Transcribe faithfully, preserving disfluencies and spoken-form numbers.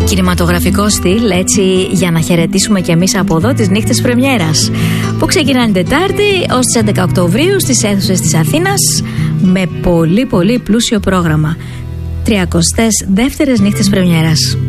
κινηματογραφικό στυλ, έτσι για να χαιρετήσουμε κι εμείς από εδώ τις νύχτες πρεμιέρας που ξεκινάνε Τετάρτη ως τις έντεκα Οκτωβρίου στις αίθουσες της Αθήνας με πολύ πολύ πλούσιο πρόγραμμα. Τριακοστές δεύτερες νύχτες πρεμιέρας.